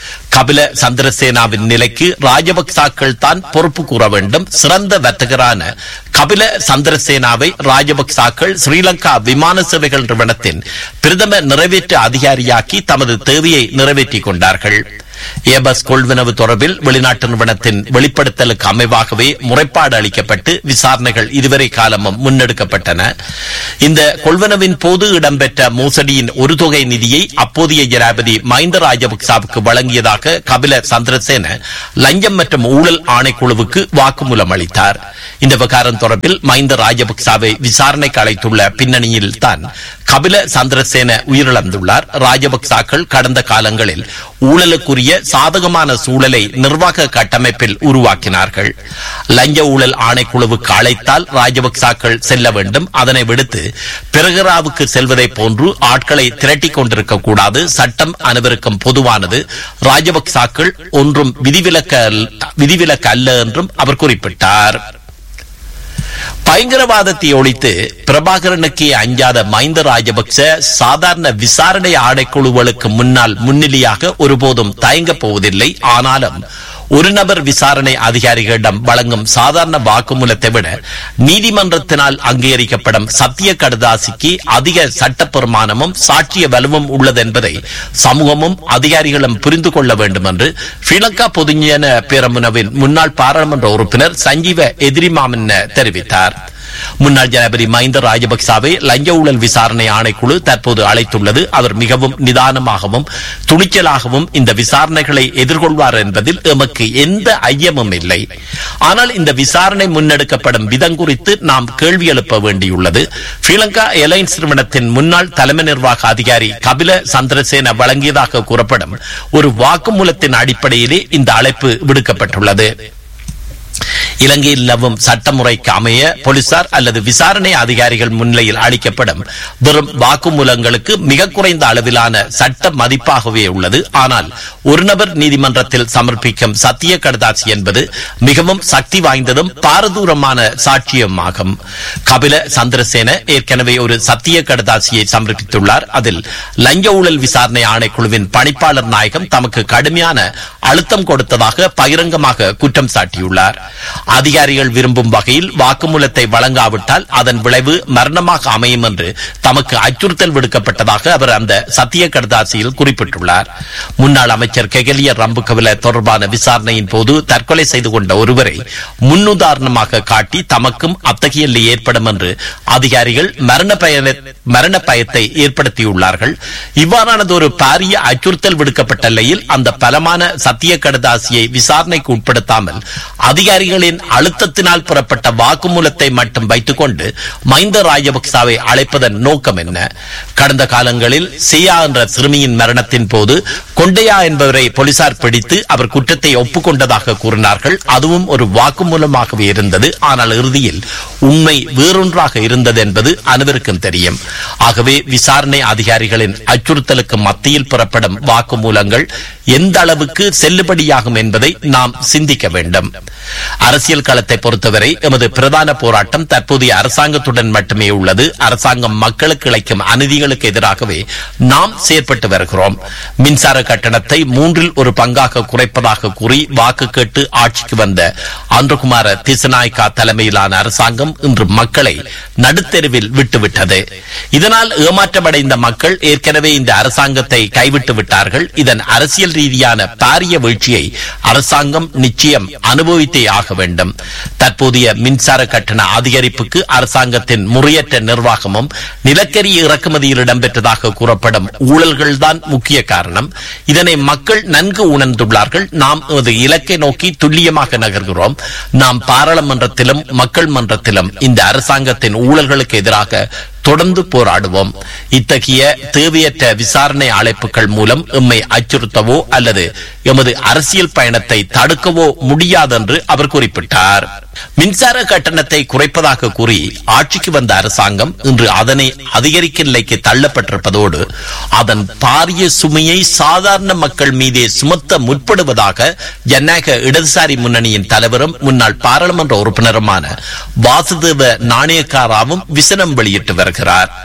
கபில சந்திரசேனாவின் நிலைக்கு ராஜபக்சாக்கள் தான் பொறுப்பு கூற வேண்டும். சிறந்த வர்த்தகரான கபில சந்திரசேனாவை ராஜபக்சாக்கள் ஸ்ரீலங்கா விமான சேவைகள் நிறுவனத்தின் பிரதம நிறைவேற்று அதிகாரியாக்கி தமது தேவையை நிறைவேற்றிக் கொண்டார்கள். ஏபஸ் கொள்வனவு தொடர்பில் வெளிநாட்டு நிறுவனத்தின் வெளிப்படுத்தலுக்கு அமைவாகவே முறைப்பாடு அளிக்கப்பட்டு விசாரணைகள் இதுவரை காலமும் முன்னெடுக்கப்பட்டன. இந்த கொள்வனவின் போது இடம்பெற்ற மோசடியின் ஒரு தொகை நிதியை அப்போதைய ஜனாதிபதி மஹிந்த ராஜபக்சாவுக்கு வழங்கியதாக கபில சந்திரசேன லஞ்சம் மற்றும் ஊழல் ஆணைக்குழுவுக்கு வாக்குமூலம் அளித்தார். இந்த விவகாரம் தொடர்பில் மஹிந்த ராஜபக்சாவை விசாரணைக்கு அழைத்துள்ள பின்னணியில் தான் கபில சந்திரசேன உயிரிழந்துள்ளார். ராஜபக்சாக்கள் கடந்த காலங்களில் ஊழலுக்குரிய சாதகமான சூழலை நிர்வாக கட்டமைப்பில் உருவாக்கினார்கள். லஞ்ச ஊழல் ஆணைக்குழுவுக்கு அழைத்தால் ராஜபக்சாக்கள் செல்ல வேண்டும். அதனை விடுத்து பிரகராவுக்கு செல்வதை போன்று ஆட்களை திரட்டிக் கொண்டிருக்க கூடாது. சட்டம் அனைவருக்கும் பொதுவானது. ராஜபக்சாக்கள் ஒன்றும் விதிவிலக்க விதிவிலக்கு அல்ல என்றும் அவர் குறிப்பிட்டார். பயங்கரவாதத்தை ஒழித்து பிரபாகரனுக்கே அஞ்சாத மஹிந்த ராஜபக்ச சாதாரண விசாரணை ஆணைக்குழுவுகளுக்கு முன்னால் முன்னிலையாக ஒருபோதும் தயங்கப் போவதில்லை. ஆனாலும் ஒரு நபர் விசாரணை அதிகாரிகளிடம் வழங்கும் சாதாரண வாக்குமூலத்தை விட நீதிமன்றத்தினால் அங்கீகரிக்கப்படும் சத்திய கடதாசிக்கு அதிக சட்டப்பெருமானமும் சாட்சிய வலுவும் உள்ளது என்பதை சமூகமும் அதிகாரிகளும் புரிந்து கொள்ள வேண்டும் என்று ஸ்ரீலங்கா பொதுஜன பேரமுனவின் முன்னாள் பாராளுமன்ற உறுப்பினர் சஞ்சீவ எதிரிமாமன் தெரிவித்தார். முன்னாள் ஜனாதிபதி மஹிந்த ராஜபக்சாவை லஞ்ச ஊழல் விசாரணை ஆணைக்குழு தற்போது அழைத்துள்ளது. அவர் மிகவும் நிதானமாகவும் துணிச்சலாகவும் இந்த விசாரணைகளை எதிர்கொள்வார் என்பதில் எமக்கு எந்த ஐயமும் இல்லை. ஆனால் இந்த விசாரணை முன்னெடுக்கப்படும் விதம் குறித்து நாம் கேள்வி எழுப்ப வேண்டியுள்ளது. ஸ்ரீலங்கா ஏர்லைன்ஸ் நிறுவனத்தின் முன்னாள் தலைமை நிர்வாக அதிகாரி கபில சந்திரசேன வழங்கியதாக கூறப்படும் ஒரு வாக்குமூலத்தின் அடிப்படையிலே இந்த அழைப்பு விடுக்கப்பட்டுள்ளது. இலங்கையில் நிலவும் சட்டமுறைக்கு அமைய போலீசார் அல்லது விசாரணை அதிகாரிகள் முன்னிலையில் அளிக்கப்படும் வெறும் வாக்குமூலங்களுக்கு மிக குறைந்த அளவிலான சட்ட மதிப்பாகவே உள்ளது. ஆனால் ஒரு நபர் நீதிமன்றத்தில் சமர்ப்பிக்கும் சத்திய கடதாசி என்பது மிகவும் சக்தி வாய்ந்ததும் பாரதூரமான சாட்சியமாகும். கபில சந்திரசேன ஏற்கனவே ஒரு சத்திய கடதாசியை சமர்ப்பித்துள்ளார். அதில் லஞ்ச ஊழல் விசாரணை ஆணைக்குழுவின் பணிப்பாளர் நாயகம் தமக்கு கடுமையான அழுத்தம் கொடுத்ததாக பகிரங்கமாக குற்றம் சாட்டியுள்ளார். அதிகாரிகள் விரும்பும் வகையில் வாக்குமூலத்தை வழங்காவிட்டால் அதன் விளைவு மரணமாக அமையும் என்று தமக்கு அச்சுறுத்தல் விடுக்கப்பட்டதாக அவர் அந்த சத்திய கடதாசியில் குறிப்பிட்டுள்ளார். முன்னாள் அமைச்சர் கெகலிய ரம்புகவில தொடர்பான விசாரணையின் போது தற்கொலை செய்து கொண்ட ஒருவரை முன்னுதாரணமாக காட்டி தமக்கும் அத்தகைய நிலை ஏற்படும் என்று அதிகாரிகள் மரண பய மரண பயத்தை ஏற்படுத்தியுள்ளார்கள். இவ்வாறானது ஒரு பாரிய அச்சுறுத்தல் விடுக்கப்பட்ட நிலையில் அந்த பலமான சத்திய கடதாசியை விசாரணைக்கு உட்படுத்தாமல் அதிகாரிகளின் அழுத்தத்தினால் புறப்பட்ட வாக்குமூலத்தை மட்டும் வைத்துக் கொண்டு மஹிந்த ராஜபக்சாவை அழைப்பதன் நோக்கம் என்ன? கடந்த காலங்களில் சியா என்ற சிறுமியின் மரணத்தின் போது கொண்டையா என்பவரை போலீசார் பிடித்து அவர் குற்றத்தை ஒப்புக்கொண்டதாக கூறினார்கள். அதுவும் ஒரு வாக்குமூலமாகவே இருந்தது. ஆனால் இறுதியில் உண்மை வேறொன்றாக இருந்தது என்பது அனைவருக்கும் தெரியும். ஆகவே விசாரணை அதிகாரிகளின் அச்சுறுத்தலுக்கு மத்தியில் புறப்படும் வாக்குமூலங்கள் எந்த அளவுக்கு செல்லுபடியாகும் என்பதை நாம் சிந்திக்க வேண்டும். அரசியல் களத்தை பொறுத்தவரை எமது பிரதான போராட்டம் தற்போதைய அரசாங்கத்துடன் மட்டுமே உள்ளது. அரசாங்கம் மக்களுக்கு இழைக்கும் அநீதிகளுக்கு எதிராகவே நாம் செயற்பட்டு வருகிறோம். மின்சார கட்டணத்தை மூன்றில் ஒரு பங்காக குறைப்பதாக கூறி வாக்கு கேட்டு ஆட்சிக்கு வந்த அன்றுகுமார திசநாயக்கா தலைமையிலான அரசாங்கம் இன்று மக்களை நடுத்தெருவில் விட்டுவிட்டது. இதனால் ஏமாற்றமடைந்த மக்கள் ஏற்கனவே இந்த அரசாங்கத்தை கைவிட்டு விட்டார்கள். இதன் அரசியல் ரீதியான பாரிய வீழ்ச்சியை அரசாங்கம் நிச்சயம் அனுபவித்தே ஆக வேண்டும். தற்போதைய மின்சார கட்டண அதிகரிப்புக்கு அரசாங்கத்தின் முறையற்ற நிர்வாகமும் நிலக்கரி இறக்குமதியில் இடம்பெற்றதாக கூறப்படும் ஊழல்கள் தான் முக்கிய காரணம். இதனை மக்கள் நன்கு உணர்ந்துள்ளார்கள். நாம் இலக்கை நோக்கி துல்லியமாக நகர்கிறோம். நாம் பாராளுமன்றத்திலும் மக்கள் மன்றத்திலும் இந்த அரசாங்கத்தின் ஊழல்களுக்கு எதிராக தொடர்ந்து போராடுவோம். இத்தகைய தேவையற்ற விசாரணை அழைப்புகள் மூலம் எம்மை அச்சுறுத்தவோ அல்லது எமது அரசியல் பயணத்தை தடுக்கவோ முடியாதென்று அவர் குறிப்பிட்டார். மின்சார கட்டணத்தை குறைப்பதாக கூறி ஆட்சிக்கு வந்த அரசாங்கம் இன்று அதனை அதிகரிக்கும் நிலைக்கு தள்ளப்பட்டிருப்பதோடு அதன் பாரிய சுமையை சாதாரண மக்கள் மீதே சுமத்த முற்படுவதாக ஜனநாயக இடதுசாரி முன்னணியின் தலைவரும் முன்னாள் பாராளுமன்ற உறுப்பினருமான வாசுதேவ நாணயக்காராவும் விசனம் வெளியிட்டு வருகிறார்.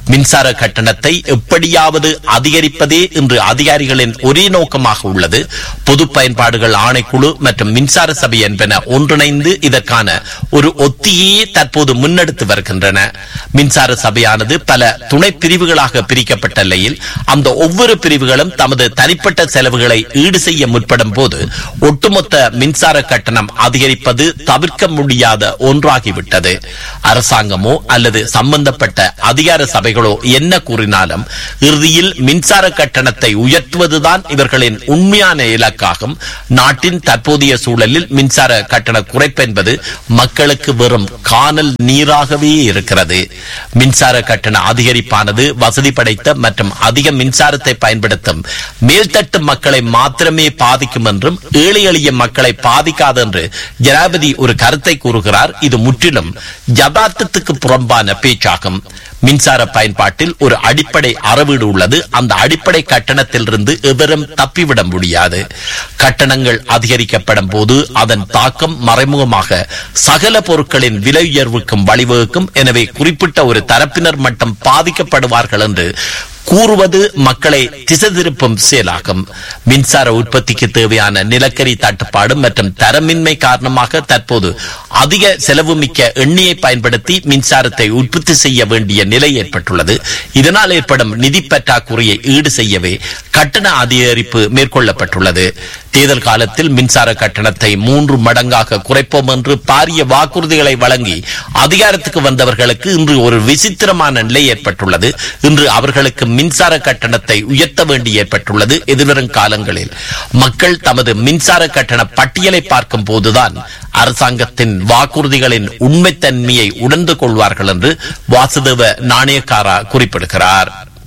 மின்சார கட்டணத்தை எப்படியாவது அதிகரிப்பதே இன்று அதிகாரிகளின் ஒரே நோக்கமாக உள்ளது. பொது பயன்பாடுகள் ஆணைக்குழு மற்றும் மின்சார சபை என்பன ஒன்றிணைந்து இதற்கான ஒரு ஒத்திகையே தற்போது முன்னெடுத்து வருகின்றன. மின்சார சபையானது பல துணை பிரிவுகளாக பிரிக்கப்பட்ட நிலையில் அந்த ஒவ்வொரு பிரிவுகளும் தமது தனிப்பட்ட செலவுகளை ஈடு செய்ய முற்படும் போது ஒட்டுமொத்த மின்சார கட்டணம் அதிகரிப்பது தவிர்க்க முடியாத ஒன்றாகிவிட்டது. அரசாங்கமோ அல்லது சம்பந்தப்பட்ட அதிகார சபைகளோ என்ன கூறினாலும் இறுதியில் மின்சார கட்டணத்தை உயர்த்துவதுதான் இவர்களின் உண்மையான இலக்காகும். நாட்டின் தற்போதைய சூழலில் மின்சார கட்டண குறைப்பு என்பது மக்களுக்கு வெறும் காணல் நீராகவே இருக்கிறது. மின்சார கட்டண அதிகரிப்பானது வசதி படைத்த மற்றும் அதிக மின்சாரத்தை பயன்படுத்தும் மேல்தட்டு மக்களை மாத்திரமே பாதிக்கும் என்றும் ஏழை எளிய மக்களை பாதிக்காது என்று ஜனாதிபதி ஒரு கருத்தை கூறுகிறார். இது முற்றிலும் யதார்த்தத்துக்கு புறம்பான பேச்சாகும். மின்சார பயன்பாட்டில் ஒரு அடிப்படை அறவீடு உள்ளது. அந்த அடிப்படை கட்டணத்திலிருந்து எவரும் தப்பிவிட முடியாது. கட்டணங்கள் அதிகரிக்கப்படும் போது அதன் தாக்கம் மறைமுகமாக சகல பொருட்களின் விலை உயர்வுக்கும் வழிவகுக்கும். எனவே குறிப்பிட்ட ஒரு தரப்பினர் மட்டும் பாதிக்கப்படுவார்கள் என்று கூறுவது மக்களை திசை திருப்பும் செயலாகும். மின்சார உற்பத்திக்கு தேவையான நிலக்கரி தட்டுப்பாடு மற்றும் தரமின்மை காரணமாக தற்போது அதிக செலவு மிக்க எண்ணெயை பயன்படுத்தி மின்சாரத்தை உற்பத்தி செய்ய வேண்டிய நிலை ஏற்பட்டுள்ளது. இதனால் ஏற்படும் நிதி பற்றாக்குறையை ஈடு செய்யவே கட்டண அதிகரிப்பு மேற்கொள்ளப்பட்டுள்ளது. தேர்தல் காலத்தில் மின்சார கட்டணத்தை மூன்று மடங்காக குறைப்போம் என்று பாரிய வாக்குறுதிகளை வழங்கி அதிகாரத்துக்கு வந்தவர்களுக்கு இன்று ஒரு விசித்திரமான நிலை ஏற்பட்டுள்ளது. இன்று அவர்களுக்கு மின்சார கட்டணத்தை உயர்த்த வேண்டி ஏற்பட்டுள்ளது. எதிர்வரும் காலங்களில் மக்கள் தமது மின்சார கட்டண பட்டியலை பார்க்கும் போதுதான் அரசாங்கத்தின் வாக்குறுதிகளின் உண்மைத்தன்மையை உணர்ந்து கொள்வார்கள் என்று வாசுதேவ நாணயக்காரா குறிப்பிடுகிறார்.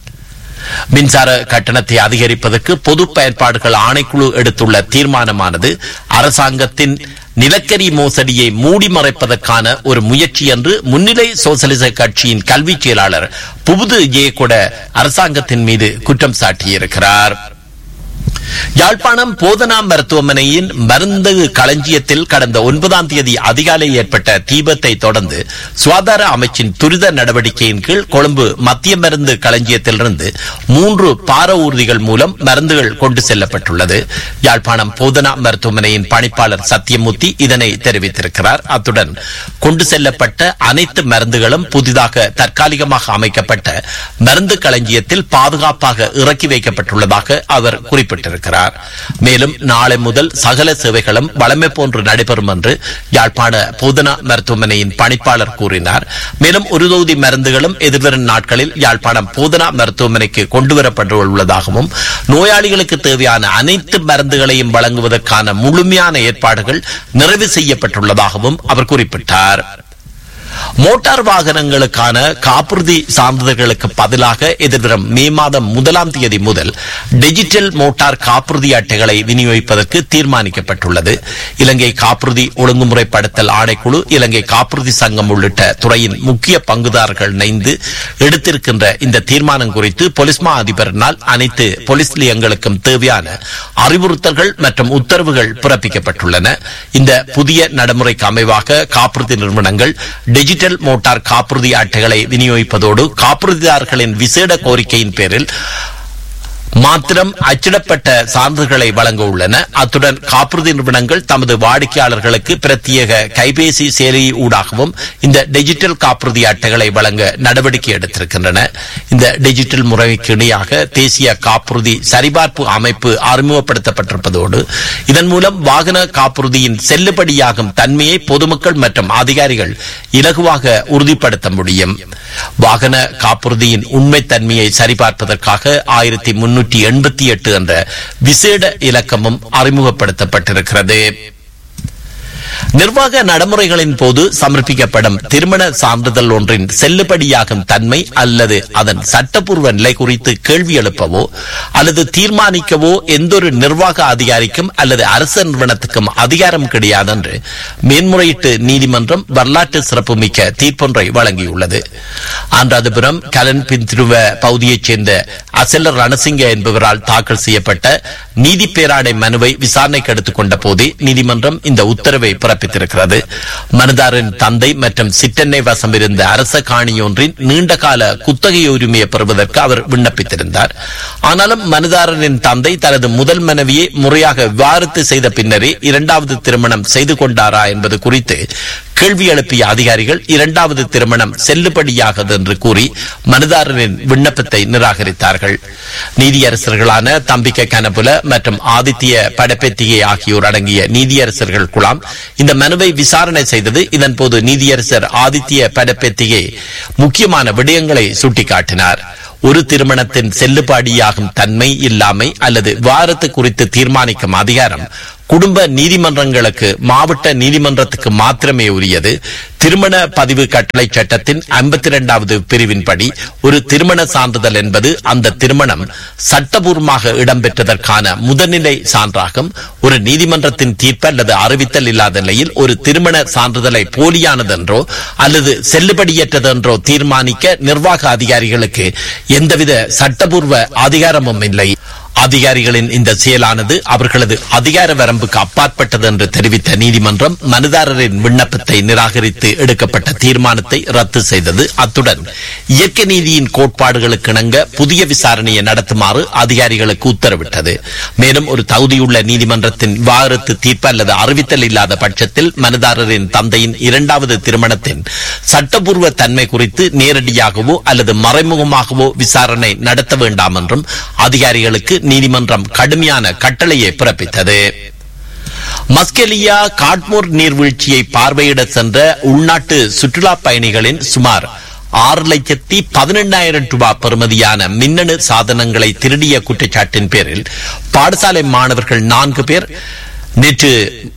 மின்சார கட்டணத்தை அதிகரிப்பதற்கு பொது பயன்பாடுகள் ஆணைக்குழு எடுத்துள்ள தீர்மானமானது அரசாங்கத்தின் நிலக்கரி மோசடியை மூடி மறைப்பதற்கான ஒரு முயற்சி என்று முன்னிலை சோசலிச கட்சியின் கல்வி செயலாளர் புபுது ஜெயகொட அரசாங்கத்தின் மீது குற்றம் சாட்டியிருக்கிறார். யாழ்ப்பாணம் போதனா மருத்துவமனையின் மருந்து களஞ்சியத்தில் கடந்த ஒன்பதாம் தேதி அதிகாலை ஏற்பட்ட தீபத்தை தொடர்ந்து சுகாதார அமைச்சின் துரித நடவடிக்கையின் கீழ் கொழும்பு மத்திய மருந்து களஞ்சியத்திலிருந்து மூன்று பார ஊர்திகள் மூலம் மருந்துகள் கொண்டு செல்லப்பட்டுள்ளது. யாழ்ப்பாணம் போதனா மருத்துவமனையின் பணிப்பாளர் சத்தியமூர்த்தி இதனை தெரிவித்திருக்கிறார். அத்துடன் கொண்டு செல்லப்பட்ட அனைத்து மருந்துகளும் புதிதாக தற்காலிகமாக அமைக்கப்பட்ட மருந்து களஞ்சியத்தில் பாதுகாப்பாக இறக்கி வைக்கப்பட்டுள்ளதாக அவர் குறிப்பிட்டிருக்கிறார். மேலும் நாளை முதல் சகல சேவைகளும் வழமை போன்று நடைபெறும் என்று யாழ்ப்பாண போதனா மருத்துவமனையின் பணிப்பாளர் கூறினார். மேலும் ஒரு தொகுதி மருந்துகளும் எதிர்வரும் நாட்களில் யாழ்ப்பாணம் போதனா மருத்துவமனைக்கு கொண்டுவரப்பட்டுள்ளதாகவும் நோயாளிகளுக்கு தேவையான அனைத்து மருந்துகளையும் வழங்குவதற்கான முழுமையான ஏற்பாடுகள் நிறைவு செய்யப்பட்டுள்ளதாகவும் அவர் குறிப்பிட்டார். மோட்டார் வாகனங்களுக்கான காப்புறுதி சான்றிதழ்களுக்கு பதிலாக எதிர்வரும் மே மாதம் முதலாம் தேதி முதல் டிஜிட்டல் மோட்டார் காப்புறுதி அட்டைகளை விநியோகிப்பதற்கு தீர்மானிக்கப்பட்டுள்ளது. இலங்கை காப்புறுதி ஒழுங்குமுறைப்படுத்தல் ஆணைக்குழு, இலங்கை காப்புறுதி சங்கம் உள்ளிட்ட துறையின் முக்கிய பங்குதாரர்கள் இணைந்து எடுத்திருக்கின்ற இந்த தீர்மானம் குறித்து பொலிஸ்மா அதிபரினால் அனைத்து போலீஸ் நிலையங்களுக்கும் தேவையான அறிவுறுத்தல்கள் மற்றும் உத்தரவுகள் பிறப்பிக்கப்பட்டுள்ளன. இந்த புதிய நடைமுறைக்கு அமைவாக காப்புறுதி நிறுவனங்கள் டிஜிட்டல் மோட்டார் காப்புறுதி அட்டைகளை விநியோகிப்பதோடு காப்புறுதிதாரர்களின் விசேட கோரிக்கையின் பேரில் மாத்திரம் அச்சிடப்பட்ட சான்றுகளை வழங்க உள்ளன. அத்துடன் காப்புறுதி நிறுவனங்கள் தமது வாடிக்கையாளர்களுக்கு பிரத்யேக கைபேசி செயலி ஊடாகவும் இந்த டிஜிட்டல் காப்புறுதி அட்டைகளை வழங்க நடவடிக்கை எடுத்திருக்கின்றன. இந்த டிஜிட்டல் முறைக்கு இணையாக தேசிய காப்புறுதி சரிபார்ப்பு அமைப்பு அறிமுகப்படுத்தப்பட்டிருப்பதோடு இதன் மூலம் வாகன காப்புறுதியின் செல்லுபடியாகும் தன்மையை பொதுமக்கள் மற்றும் அதிகாரிகள் இலகுவாக உறுதிப்படுத்த முடியும். வாகன காப்புறுதியின் உண்மை தன்மையை சரிபார்ப்பதற்காக ஆயிரத்தி முன்னூற்றி எண்பத்தி எட்டு என்ற விசேட இலக்கமும் அறிமுகப்படுத்தப்பட்டிருக்கிறது. நிர்வாக நடைமுறைகளின் போது சமர்ப்பிக்கப்படும் திருமண சான்றிதழ் ஒன்றின் செல்லுபடியாகும் தன்மை அல்லது அதன் சட்டப்பூர்வ நிலை குறித்து கேள்வி எழுப்பவோ அல்லது தீர்மானிக்கவோ எந்தொரு நிர்வாக அதிகாரிக்கும் அல்லது அரசு நிறுவனத்துக்கும் அதிகாரம் கிடையாது என்று மேன்முறையீட்டு நீதிமன்றம் வரலாற்று சிறப்புமிக்க தீர்ப்பொன்றை வழங்கியுள்ளது. ஆந்திராபுரம் கலன் பின்திருவ பகுதியைச் சேர்ந்த அசல ரணசிங்க என்பவரால் தாக்கல் செய்யப்பட்ட நீதி பேராணை மனுவை விசாரணைக்கு எடுத்துக் கொண்ட போதே நீதிமன்றம் இந்த உத்தரவை பிறப்பித்தது. பிறப்பித்திருக்கிறது. மனுதாரரின் தந்தை மற்றும் சிற்றன்னை வசம் இருந்த அரச காணியொன்றின் நீண்டகால குத்தகை உரிமையை பெறுவதற்கு அவர் விண்ணப்பித்திருந்தார். ஆனாலும் மனுதாரரின் தந்தை தனது முதல் மனைவியை முறையாக விவாகரத்து செய்த பின்னரே இரண்டாவது திருமணம் செய்து கொண்டாரா என்பது குறித்து கேள்வி எழுப்பிய அதிகாரிகள் இரண்டாவது திருமணம் செல்லுபடியாகது என்று கூறி மனுதாரரின் விண்ணப்பத்தை நிராகரித்தார்கள். நீதியரசர்களான தம்பிக்க கனபுல மற்றும் ஆதித்ய படப்பெத்திகை ஆகியோர் அடங்கிய நீதியரசர்கள் குழாம் இந்த மனுவை விசாரணை செய்தது. இதன் போது நீதியரசர் ஆதித்ய படப்பெத்திகை முக்கியமான விடயங்களை சுட்டிக்காட்டினார். ஒரு திருமணத்தின் செல்லுபடியாகும் தன்மை இல்லாமை அல்லது விவாகரத்து குறித்து தீர்மானிக்கும் அதிகாரம் குடும்ப நீதிமன்றங்களுக்கு மாவட்ட நீதிமன்றத்துக்கு மாத்திரமே உரியது. திருமண பதிவு கட்டளை சட்டத்தின் ஐம்பத்தி இரண்டாவது பிரிவின்படி ஒரு திருமண சான்றிதழ் என்பது அந்த திருமணம் சட்டபூர்வமாக இடம்பெற்றதற்கான முதல்நிலை சான்றாகும். ஒரு நீதிமன்றத்தின் தீர்ப்பு அல்லது அறிவித்தல் இல்லாத நிலையில் ஒரு திருமண சான்றிதழை போலியானதென்றோ அல்லது செல்லுபடியற்றதென்றோ தீர்மானிக்க நிர்வாக அதிகாரிகளுக்கு எந்தவித சட்டபூர்வ அதிகாரமும் இல்லை. அதிகாரிகளின் இந்த செயலானது அவர்களது அதிகார வரம்புக்கு அப்பாற்பட்டது என்று தெரிவித்த நீதிமன்றம் மனுதாரரின் விண்ணப்பத்தை நிராகரித்து எடுக்கப்பட்ட தீர்மானத்தை ரத்து செய்தது. அத்துடன் இயற்கை நீதியின் கோட்பாடுகளுக்கு இணங்க புதிய விசாரணையை நடத்துமாறு அதிகாரிகளுக்கு உத்தரவிட்டது. மேலும் ஒரு தகுதியுள்ள நீதிமன்றத்தின் விவாகரத்து தீர்ப்பு அல்லது அறிவித்தல் இல்லாத பட்சத்தில் மனுதாரரின் தந்தையின் இரண்டாவது திருமணத்தின் சட்டபூர்வ தன்மை குறித்து நேரடியாகவோ அல்லது மறைமுகமாகவோ விசாரணை நடத்த வேண்டாம் என்றும் அதிகாரிகளுக்கு நீதிமன்றம் கடுமையான கட்டளையை பிறப்பித்தது. மஸ்கெலியா காட்மோர் நீர்வீழ்ச்சியை பார்வையிட சென்ற உள்நாட்டு சுற்றுலா பயணிகளின் சுமார் ஆறு லட்சத்தி பதினெண்ணாயிரம் ரூபாய் பெறுமதியான மின்னணு சாதனங்களை திருடிய குற்றச்சாட்டின் பேரில் பாடசாலை மாணவர்கள் நான்கு பேர் நேற்று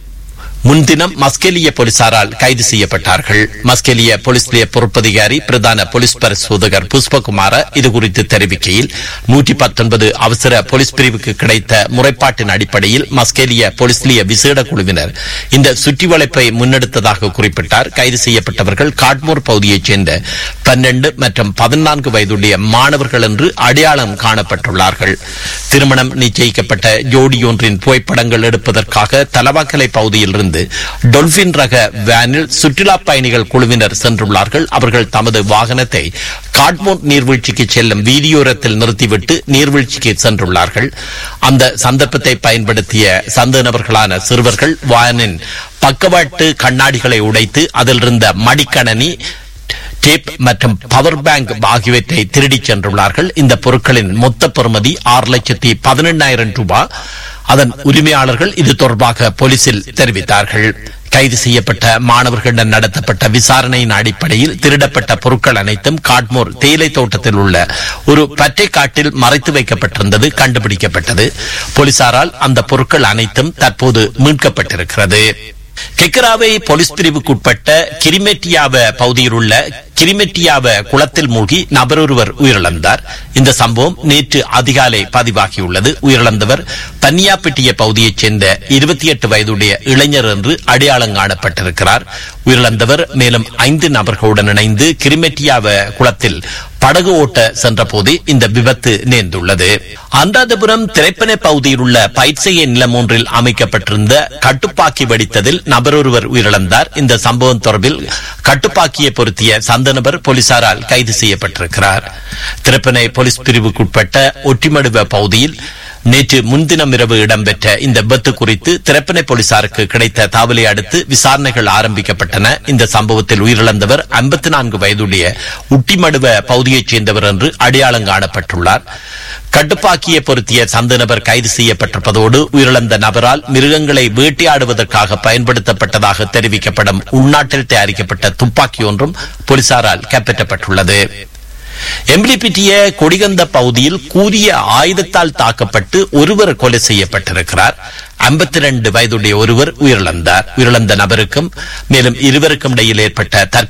முன்தினம் மஸ்கெலிய போலீசாரால் கைது செய்யப்பட்டார்கள். மஸ்கெலிய போலீஸ் நிலைய பொறுப்பதிகாரி பிரதான போலீஸ் பரிசோதகர் புஷ்பகுமார இதுகுறித்து தெரிவிக்கையில் நூற்றி பத்தொன்பது அவசர போலீஸ் பிரிவுக்கு கிடைத்த முறைப்பாட்டின் அடிப்படையில் மஸ்கெலிய போலீஸ் நிலைய விசேட குழுவினர் இந்த சுற்றி வளைப்பை முன்னெடுத்ததாக குறிப்பிட்டார். கைது செய்யப்பட்டவர்கள் காட்மோர் பகுதியைச் சேர்ந்த பன்னெண்டு மற்றும் பதினான்கு வயதுடைய மாணவர்கள் என்று அடையாளம் காணப்பட்டுள்ளார்கள். திருமணம் நிச்சயிக்கப்பட்ட ஜோடியொன்றின் புகைப்படங்கள் எடுப்பதற்காக தலவாக்கலை பகுதியில் இருந்து டொல்பின் ரக வேனில் சுற்றுலா பயணிகள் குழுவினர் சென்றுள்ளார்கள். அவர்கள் தமது வாகனத்தை காட்மோர் நீர்வீழ்ச்சிக்கு செல்லும் வீதியோரத்தில் நிறுத்திவிட்டு நீர்வீழ்ச்சிக்கு சென்றுள்ளார்கள். அந்த சந்தர்ப்பத்தை பயன்படுத்திய சந்தேக நபர்களான சிறுவர்கள் வானின் பக்கவாட்டு கண்ணாடிகளை உடைத்து அதில் இருந்த மடிக்கணனி, டேப் மற்றும் பவர் பேங்க் ஆகியவற்றை திருடிச் சென்றுள்ளார்கள். இந்த பொருட்களின் மொத்த பெறுமதி ஆறு லட்சத்தி பதினெண்ணாயிரம் ரூபாய். அதன் உரிமையாளர்கள் இது தொடர்பாக போலீசில் தெரிவித்தார்கள். கைது செய்யப்பட்ட மாணவர்களிடம் நடத்தப்பட்ட விசாரணையின் அடிப்படையில் திருடப்பட்ட பொருட்கள் அனைத்தும் காட்மோர் தேயிலை தோட்டத்தில் உள்ள ஒரு பற்றை காட்டில் மறைத்து வைக்கப்பட்டிருந்தது கண்டுபிடிக்கப்பட்டது. போலீசாரால் அந்த பொருட்கள் அனைத்தும் தற்போது மீட்கப்பட்டிருக்கிறது. கெக்கராவை போலீஸ் பிரிவுக்குட்பட்ட கிரிமெட்டியாவ பகுதியில் உள்ள கிரிமெட்டியாவ குளத்தில் மூழ்கி நபர் ஒருவர் உயிரிழந்தார். இந்த சம்பவம் நேற்று அதிகாலை பதிவாகியுள்ளது. உயிரிழந்தவர் பன்னியாப்பட்டிய பகுதியைச் சேர்ந்த இருபத்தி எட்டு வயதுடைய இளைஞர் என்று அடையாளம் காணப்பட்டிருக்கிறார். உயிரிழந்தவர் மேலும் ஐந்து நபர்களுடன் இணைந்து கிரிமெட்டியாவ குளத்தில் படகு ஓட்ட சென்ற போது இந்த விபத்து நேர்ந்துள்ளது. அனுராதபுரம் திரைப்பனை பகுதியில் உள்ள பயிற்சிய நிலம் ஒன்றில் அமைக்கப்பட்டிருந்த கட்டுப்பாக்கி வெடித்ததில் நபர் ஒருவர் உயிரிழந்தார். இந்த சம்பவம் தொடர்பில் கட்டுப்பாக்கியை பொருத்திய சந்த நபர் போலீசாரால் கைது செய்யப்பட்டிருக்கிறார். திரைப்பனை போலீஸ் பிரிவுக்குட்பட்ட ஒட்டிமடுவ பகுதியில் நேற்று முன்தினம் இரவு இடம்பெற்ற இந்த விபத்து குறித்து திரைப்பனை போலீசாருக்கு கிடைத்த தகவலை அடுத்து விசாரணைகள் ஆரம்பிக்கப்பட்டன. இந்த சம்பவத்தில் உயிரிழந்தவர் ஐம்பத்தி நான்கு வயதுடைய உட்டிமடுவ பகுதியைச் சேர்ந்தவர் என்று அடையாளம் காணப்பட்டுள்ளார். கட்டுப்பாக்கியை பொருத்திய சந்த நபர் கைது செய்யப்பட்டிருப்பதோடு உயிரிழந்த நபரால் மிருகங்களை வேட்டையாடுவதற்காக பயன்படுத்தப்பட்டதாக தெரிவிக்கப்படும் உள்நாட்டில் தயாரிக்கப்பட்ட துப்பாக்கி ஒன்றும் போலீசாரால் கைப்பற்றப்பட்டுள்ளது. எம்பிலிபிட்டிய கொடிகந்த பகுதியில் கூரிய ஆயுதத்தால் தாக்கப்பட்டு ஒருவர் கொலை செய்யப்பட்டிருக்கிறார். ஐம்பத்தி இரண்டு வயதுடைய ஒருவர் உயிரிழந்தார். உயிரிழந்த நபருக்கும் மேலும் இருவருக்கும் இடையில் ஏற்பட்ட